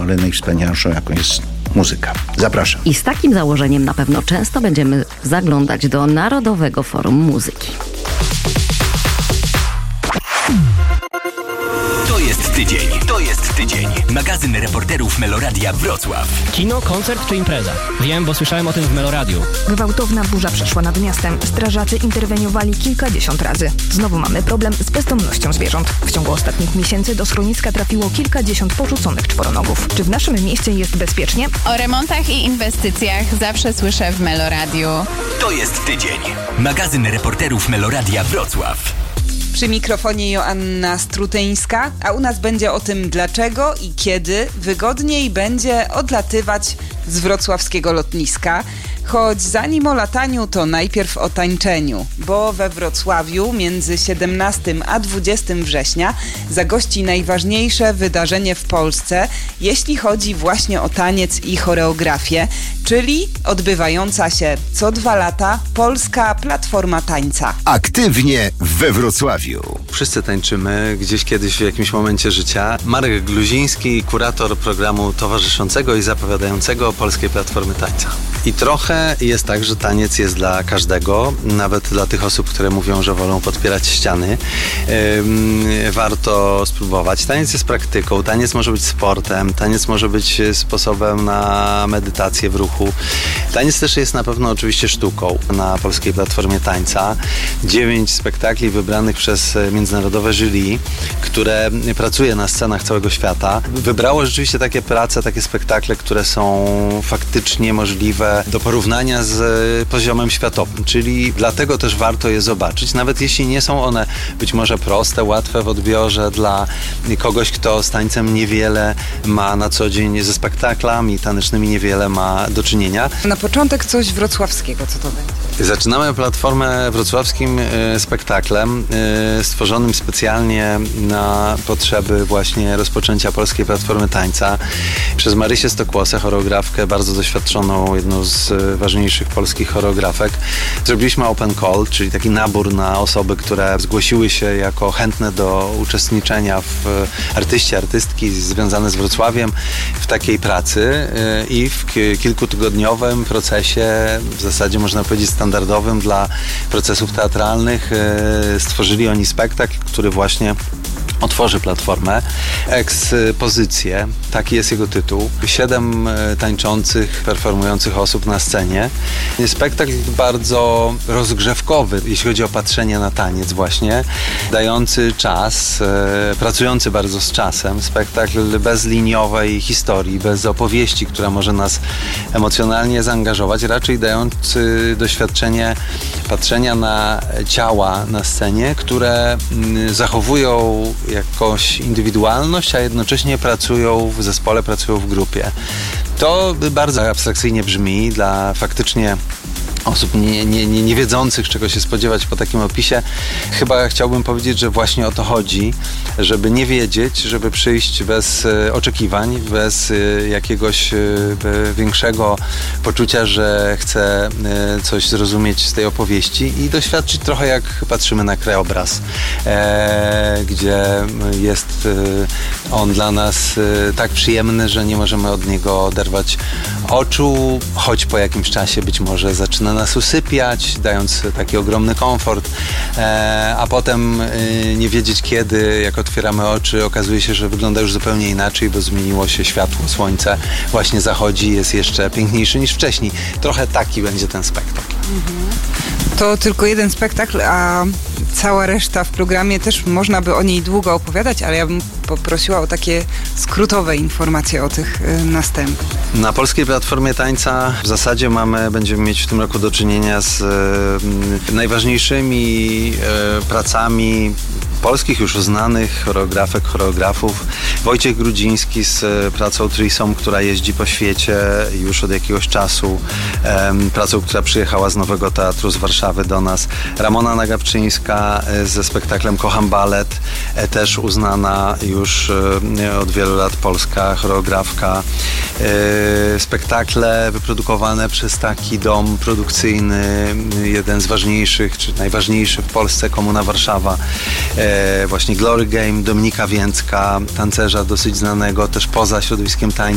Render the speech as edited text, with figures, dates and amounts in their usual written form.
ale najwspanialszą, jaką jest muzyka. Zapraszam. I z takim założeniem na pewno często będziemy zaglądać do Narodowego Forum Muzyki. To jest tydzień. Magazyn reporterów Meloradia Wrocław. Kino, koncert czy impreza? Wiem, bo słyszałem o tym w Meloradiu. Gwałtowna burza przeszła nad miastem. Strażacy interweniowali kilkadziesiąt razy. Znowu mamy problem z bezdomnością zwierząt. W ciągu ostatnich miesięcy do schroniska trafiło kilkadziesiąt porzuconych czworonogów. Czy w naszym mieście jest bezpiecznie? O remontach i inwestycjach zawsze słyszę w Meloradiu. To jest tydzień. Magazyn reporterów Meloradia Wrocław. Przy mikrofonie Joanna Strutyńska, a u nas będzie o tym, dlaczego i kiedy wygodniej będzie odlatywać z wrocławskiego lotniska. Choć zanim o lataniu, to najpierw o tańczeniu, bo we Wrocławiu między 17 a 20 września zagości najważniejsze wydarzenie w Polsce, jeśli chodzi właśnie o taniec i choreografię, czyli odbywająca się co 2 lata Polska Platforma Tańca. Aktywnie we Wrocławiu. Wszyscy tańczymy gdzieś kiedyś w jakimś momencie życia. Marek Gluziński, kurator programu towarzyszącego i zapowiadającego Polskiej Platformy Tańca. I trochę jest tak, że taniec jest dla każdego, nawet dla tych osób, które mówią, że wolą podpierać ściany. Warto spróbować. Taniec jest praktyką, taniec może być sportem, taniec może być sposobem na medytację w ruchu. Taniec też jest na pewno oczywiście sztuką na Polskiej Platformie Tańca. 9 spektakli wybranych przez międzynarodowe jury, które pracuje na scenach całego świata. Wybrało rzeczywiście takie prace, takie spektakle, które są faktycznie możliwe do porównania z poziomem światowym, czyli dlatego też warto je zobaczyć, nawet jeśli nie są one być może proste, łatwe w odbiorze dla kogoś, kto z tańcem niewiele ma na co dzień, ze spektaklami tanecznymi niewiele ma do czynienia. Na początek coś wrocławskiego, co to będzie? Zaczynamy platformę wrocławskim spektaklem stworzonym specjalnie na potrzeby właśnie rozpoczęcia Polskiej Platformy Tańca przez Marysię Stokłosę, choreografkę bardzo doświadczoną, jedną z ważniejszych polskich choreografek. Zrobiliśmy open call, czyli taki nabór na osoby, które zgłosiły się jako chętne do uczestniczenia w artystki związane z Wrocławiem w takiej pracy i w kilkutygodniowym procesie, w zasadzie można powiedzieć standardowym dla procesów teatralnych, stworzyli oni spektakl, który właśnie otworzy platformę. Ekspozycję, taki jest jego tytuł. 7 tańczących, performujących osób na scenie. Spektakl bardzo rozgrzewkowy, jeśli chodzi o patrzenie na taniec właśnie, dający czas, pracujący bardzo z czasem. Spektakl bez liniowej historii, bez opowieści, która może nas emocjonalnie zaangażować, raczej dający doświadczenie patrzenia na ciała na scenie, które zachowują jakąś indywidualność, a jednocześnie pracują w zespole, pracują w grupie. To bardzo abstrakcyjnie brzmi dla faktycznie osób nie wiedzących, czego się spodziewać po takim opisie. Chyba chciałbym powiedzieć, że właśnie o to chodzi, żeby nie wiedzieć, żeby przyjść bez oczekiwań, bez jakiegoś większego poczucia, że chcę coś zrozumieć z tej opowieści i doświadczyć trochę jak patrzymy na krajobraz, gdzie jest on dla nas tak przyjemny, że nie możemy od niego oderwać oczu, choć po jakimś czasie być może zaczyna nas usypiać, dając taki ogromny komfort, a potem nie wiedzieć kiedy, jak otwieramy oczy, okazuje się, że wygląda już zupełnie inaczej, bo zmieniło się światło, słońce właśnie zachodzi, jest jeszcze piękniejszy niż wcześniej. Trochę taki będzie ten spektakl. To tylko jeden spektakl, a cała reszta w programie też można by o niej długo opowiadać, ale ja bym poprosiła o takie skrótowe informacje o tych następnych. Na Polskiej Platformie Tańca w zasadzie będziemy mieć w tym roku do czynienia z najważniejszymi pracami polskich już uznanych choreografek, choreografów. Wojciech Grudziński z pracą Trisom, która jeździ po świecie już od jakiegoś czasu. Pracą, która przyjechała z Nowego Teatru z Warszawy do nas. Ramona Nagabczyńska ze spektaklem Kocham Balet, też uznana już od wielu lat polska choreografka. Spektakle wyprodukowane przez taki dom produkcyjny, jeden z ważniejszych, czy najważniejszy w Polsce, Komuna Warszawa. Właśnie Glory Game, Dominika Więcka, tancerza dosyć znanego też poza środowiskiem tańca.